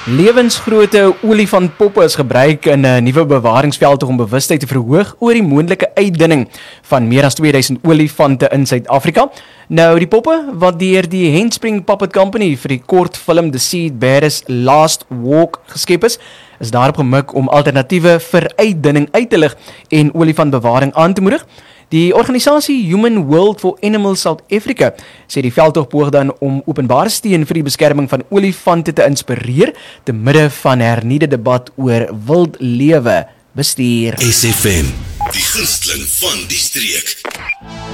Lewensgrootte olifantpoppe is gebruik in 'n nuwe bewaringsveld om bewustheid te verhoog oor die moontlike uitdinning van meer as 2000 olifante in Suid-Afrika. Nou, die poppe wat deur die Handspring Puppet Company vir die kortfilm The Seed Bearers Last Walk geskep is daarop gemik om alternatiewe vir uitdinning uit te lig en olifantbewaring aan te moedig. Die organisasie Human World for Animals South Africa sê die veldtog poog dan om openbare steun vir die beskerming van olifante te inspireer te midde van hernieude debat oor wildlewe bestuur. SFM, die gunsteling van die streek.